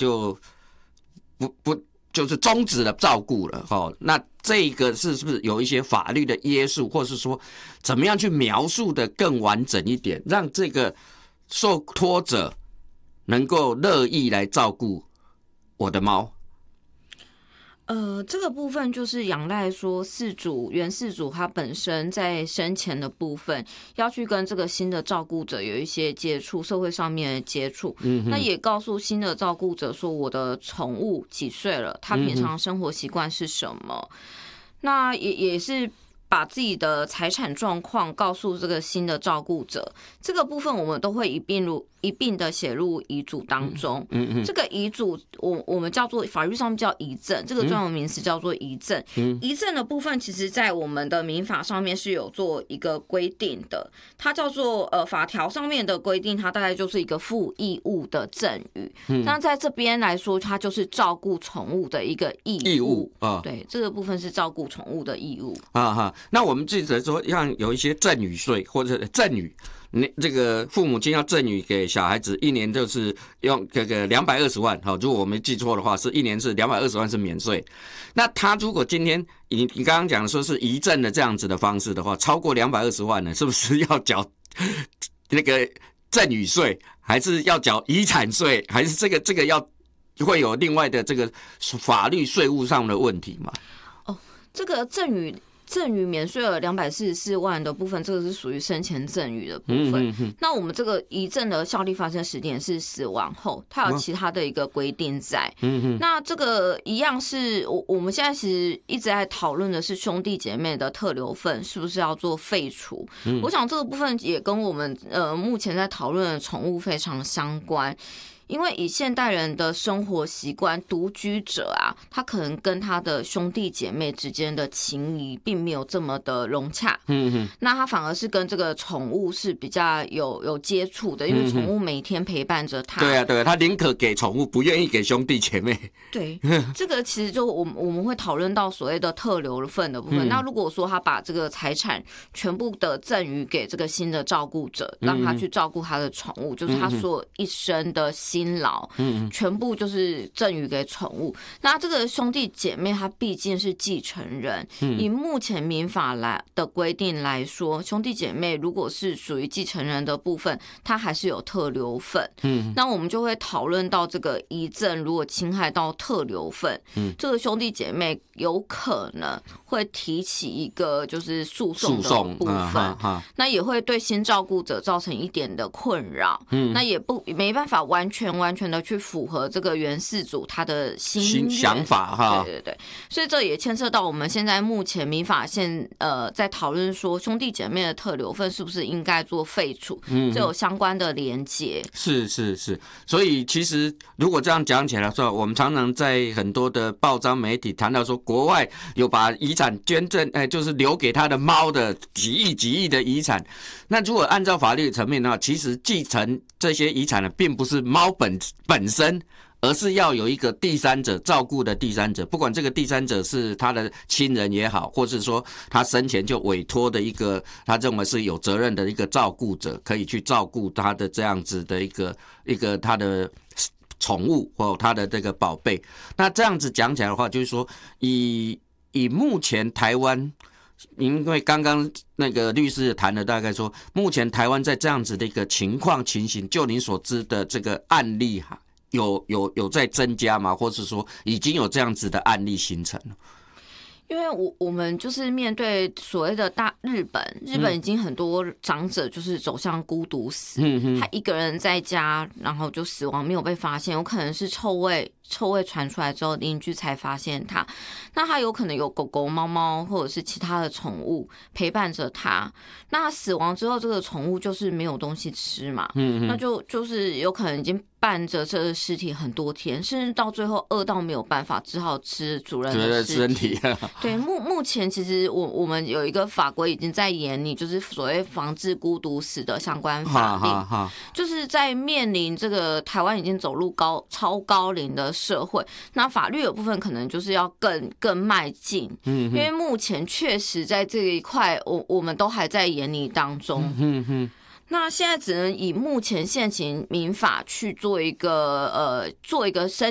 就不就是终止了照顾了那这个是不是有一些法律的约束，或是说怎么样去描述的更完整一点，让这个受托者能够乐意来照顾我的猫？ 这个部分就是仰赖说原饲主他本身在生前的部分要去跟这个新的照顾者有一些接触，社会上面的接触，那也告诉新的照顾者说我的宠物几岁了，他平常生活习惯是什么，那也是把自己的财产状况告诉这个新的照顾者，这个部分我们都会一并的写入遗嘱当中。这个遗嘱我们叫做法律上叫遗赠，这个专有名词叫做遗赠。遗赠的部分其实在我们的民法上面是有做一个规定的，它叫做法条上面的规定，它大概就是一个负义务的赠与。那在这边来说，它就是照顾宠物的一个义务对，这个部分是照顾宠物的义务那我们记得说，像有一些赠与税或者赠与，这个父母亲要赠与给小孩子，一年就是用这个220万，如果我没记错的话，是一年是220万是免税。那他如果今天你刚刚讲说是遗赠的这样子的方式的话，超过220万呢，是不是要缴那个赠与税，还是要缴遗产税，还是这个要会有另外的这个法律税务上的问题吗？ 这个赠与免税额244万的部分，这个是属于生前赠与的部分。那我们这个遗赠的效力发生时点是死亡后，它有其他的一个规定在。那这个一样是我们现在其实一直在讨论的是兄弟姐妹的特留份是不是要做废除。我想这个部分也跟我们目前在讨论的宠物非常相关。因为以现代人的生活习惯，独居者啊，他可能跟他的兄弟姐妹之间的情谊并没有这么的融洽。那他反而是跟这个宠物是比较有接触的，因为宠物每天陪伴着他。 对啊，他宁可给宠物，不愿意给兄弟姐妹。 对，这个其实就我们会讨论到所谓的特留份的部分。那如果说他把这个财产全部的赠予给这个新的照顾者，让他去照顾他的宠物，就是他所一生的辛劳，全部就是赠予给宠物。那这个兄弟姐妹他毕竟是继承人，以目前民法的规定来说，兄弟姐妹如果是属于继承人的部分，他还是有特留份。那我们就会讨论到这个遗赠如果侵害到特留份，这个兄弟姐妹有可能会提起一个就是诉讼的部分，那也会对新照顾者造成一点的困扰。那也没办法完全的去符合这个原饲主他的新想法哈。 对，所以这也牵涉到我们现在目前民法在讨论说兄弟姐妹的特留份是不是应该做废除，这有相关的连结。 是，所以其实如果这样讲起来说，我们常常在很多的报章媒体谈到说，国外有把遗产捐赠，就是留给他的猫的几亿的遗产。那如果按照法律层面的话，其实继承这些遗产呢，并不是猫本身，而是要有一个第三者照顾的第三者，不管这个第三者是他的亲人也好，或是说他生前就委托的一个他认为是有责任的一个照顾者，可以去照顾他的这样子的一个他的宠物或他的这个宝贝。那这样子讲起来的话，就是说以目前台湾，因为刚刚那个律师谈了，大概说目前台湾在这样子的一个情形，就您所知的这个案例有在增加吗？或是说已经有这样子的案例形成了？ 因为我们就是面对所谓的日本已经很多长者就是走向孤独死，他一个人在家，然后就死亡没有被发现，有可能是臭味传出来之后，邻居才发现他。那他有可能有狗狗、猫猫或者是其他的宠物陪伴着他。那他死亡之后，这个宠物就是没有东西吃嘛，那就是有可能已经伴着这个尸体很多天，甚至到最后饿到没有办法，只好吃主人的身体。对，目前其实我们有一个法规已经在研拟，就是所谓防治孤独死的相关法令，就是在面临这个台湾已经走入超高龄的社会，那法律的部分可能就是要更迈进，因为目前确实在这一块我们都还在研拟当中。那现在只能以目前现行民法去做一个申